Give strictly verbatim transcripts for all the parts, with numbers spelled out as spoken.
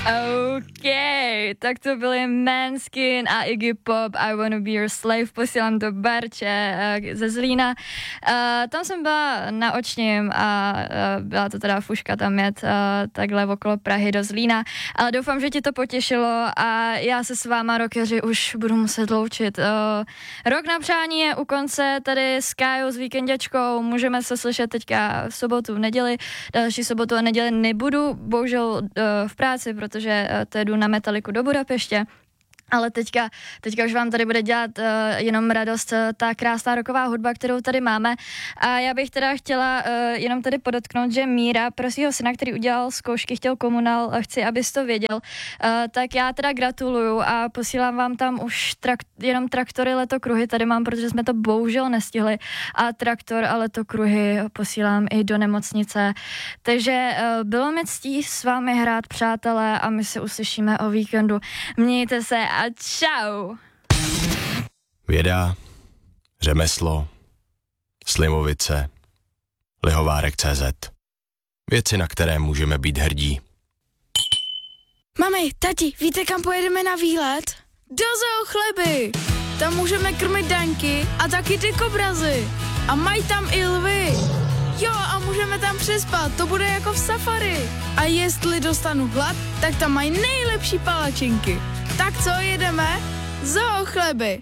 OK, tak to byly Manskin a Iggy Pop, I Wanna Be Your Slave, posílám do Barče uh, ze Zlína. Uh, tam jsem byla na očním a uh, byla to teda fuška tam jet uh, takhle okolo Prahy do Zlína, ale doufám, že ti to potěšilo a já se s váma, rockeři, už budu muset loučit. Uh, rok na přání je u konce, tady s Kájou, s víkenděčkou, můžeme se slyšet teďka v sobotu, v neděli, další sobotu a neděli nebudu, bohužel uh, v práci, protože uh, to jdu na Metaliku do Budapeště. Ale teďka, teďka už vám tady bude dělat uh, jenom radost uh, ta krásná rocková hudba, kterou tady máme. A já bych teda chtěla uh, jenom tady podotknout, že Míra pro svýho syna, který udělal zkoušky, chtěl komunál, uh, chci, abys to věděl, uh, tak já teda gratuluju a posílám vám tam už trak- jenom traktory, letokruhy, tady mám, protože jsme to bohužel nestihli, a traktor a letokruhy posílám i do nemocnice. Takže uh, bylo mi ctí s vámi hrát, přátelé, a my se uslyšíme o víkendu. Mějte se a čau. Věda, řemeslo, Slimovice, Lihovárek tečka cé zet. Věci, na které můžeme být hrdí. Mami, tati, víte, kam pojedeme na výlet? Do Zoo Chleby. Tam můžeme krmit daňky a taky ty kobrazy. A mají tam i lvy. Jo, a můžeme tam přespat, to bude jako v safari. A jestli dostanu hlad, tak tam mají nejlepší palačinky. Tak co, jedeme? Zoo Chleby.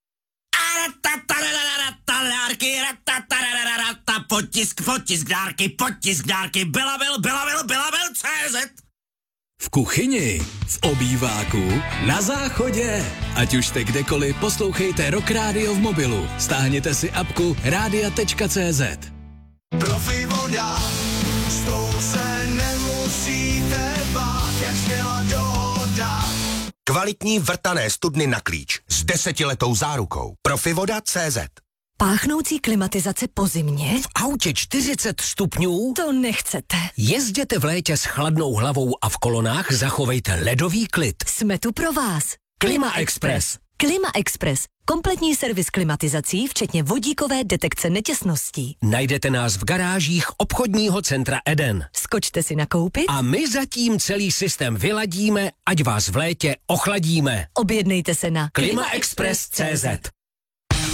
Potisk, potisk dárky, potisk dárky, byla byl, byla byl, byla byl, cé zet. V kuchyni, v obýváku, na záchodě. Ať už jste kdekoliv, poslouchejte Rock Radio v mobilu. Stáhněte si apku rádia tečka cé zet. Profi voda, s tou se nemusíte bát, jak skvělá dohoda. Kvalitní vrtané studny na klíč s desetiletou zárukou. Profivoda tečka cé zet. Páchnoucí klimatizace po zimě? V autě čtyřicet stupňů? To nechcete. Jezděte v létě s chladnou hlavou a v kolonách zachovejte ledový klid. Jsme tu pro vás. Klima Express. Klima Express. Kompletní servis klimatizací, včetně vodíkové detekce netěsností. Najdete nás v garážích obchodního centra Eden. Skočte si nakoupit a my zatím celý systém vyladíme, ať vás v létě ochladíme. Objednejte se na klima express tečka cé zet.